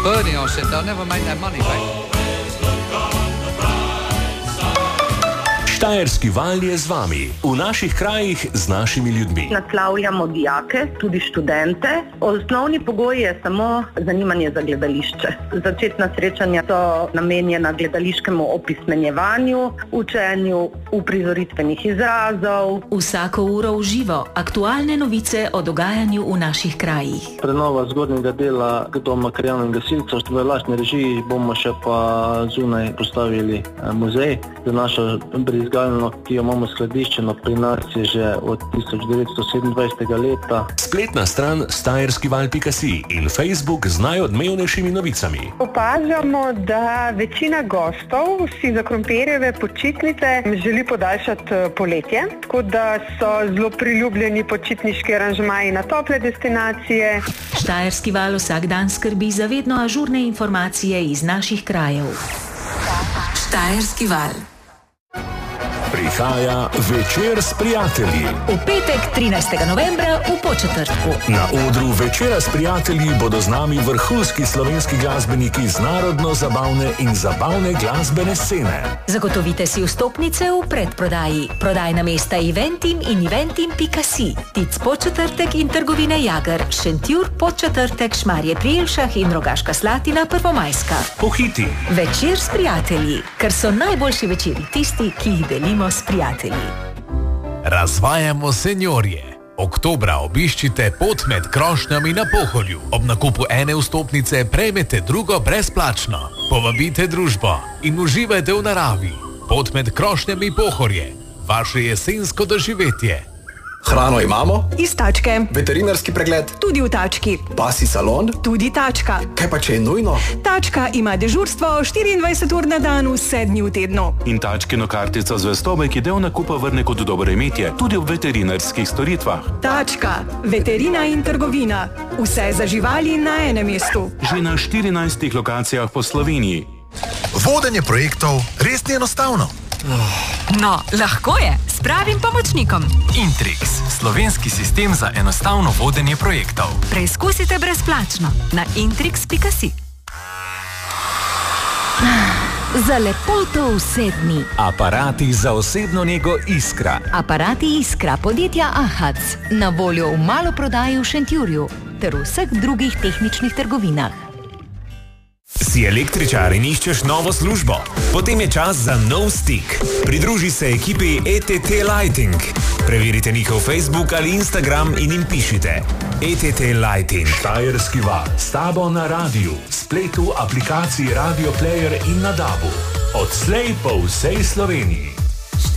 Bernie, I said, they'll never make that money back. Štajerski val je z vami, v naših krajih z našimi ljudmi. Naslavljamo dijake, tudi študente. Osnovni pogoj je samo zanimanje za gledališče. Začetna srečanja so namenjena gledališkemu opismenjevanju, učenju uprizoritvenih izrazov. Vsako uro v živo, aktualne novice o dogajanju v naših krajih. Prenova zgornjega dela doma krajanov in gasilcev v lastni režiji, bomo še pa zunaj postavili muzej za našo brizgalno, ki jo imamo skladiščeno pri nas je že od 1927. leta. Spletna stran štajerskival.si in Facebook z najodmevnejšimi novicami. Opažamo, da večina gostov si za krompirjeve počitnice želi podaljšati poletje, tako da so zelo priljubljeni počitniški aranžmaji na tople destinacije. Štajerski val vsak dan skrbi za vedno ažurne informacije iz naših krajev. Štajerski val. Prihaja Večer s prijatelji. V petek 13. novembra v Podčetrtku. Na odru Večera s prijatelji bodo z nami vrhunski slovenski glasbeniki z narodno-zabavne in zabavne glasbene scene. Zagotovite si vstopnice v predprodaji. Prodajna mesta Eventim in Eventim.si. Tic Podčetrtek in trgovine Jager, Šentjur, Podčetrtek, Šmarje pri Jelšah in Rogaška Slatina, Prvomajska. Pohiti. Večer s prijatelji, ker so najboljši večeri tisti, ki jih delimo s prijatelji. Razvajamo seniorje. Oktobra obiščite Pot med krošnjami na Pohorju. Ob nakupu ene vstopnice prejmete drugo brezplačno. Povabite družbo in uživajte v naravi. Pot med krošnjami Pohorje. Vaše jesensko doživetje. Hrano imamo? Iz tačke. Veterinarski pregled? Tudi v tački. Pasji salon? Tudi tačka. Kaj pa če je nujno? Tačka ima dežurstvo 24 ur na dan, 7 dni v tednu. In tačkino kartico zvestobe, ki del nakupa vrne kot dobro imetje, tudi v veterinarskih storitvah. Tačka. Veterina in trgovina. Vse za živali na enem mestu. Že na 14 lokacijah po Sloveniji. Vodenje projektov res ni enostavno. No, lahko je, s pravim pomočnikom. Intrix, slovenski sistem za enostavno vodenje projektov. Preizkusite brezplačno na intrix.si. Za lepoto vse dni. Aparati za osebno nego Iskra. Aparati Iskra podjetja Ahac. Na voljo v maloprodaji v Šentjurju ter v vseh drugih tehničnih trgovinah. Si električar in iščeš novo službo? Potem je čas za nov stik. Pridruži se ekipi ETT Lighting. Preverite njihov Facebook ali Instagram in jim pišite. ETT Lighting. Štajerski val. S tabo na radiju, spletu, aplikaciji Radio Player in na DAB-u. Odslej po vsej Sloveniji.